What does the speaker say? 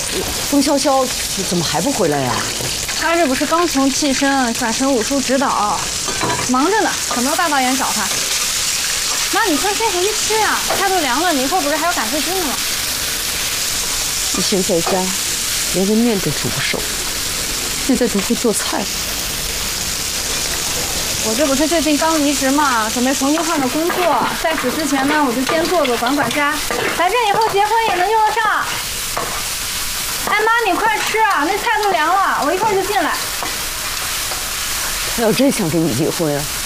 风潇潇怎么还不回来呀？ 他这不是刚从替身转成武术指导，忙着呢，可没有大导演找他。妈，你快先回去吃呀，菜都凉了，你一会儿不是还要赶飞机呢吗？ 以前在家连个面都煮不熟，现在都会做菜。 我这不是最近刚离职嘛，准备重新换个工作。在此之前呢，我就先做管家，反正以后结婚也能用得上。哎妈，你快吃啊，那菜都凉了，我一会儿就进来。 他要真想跟你离婚啊，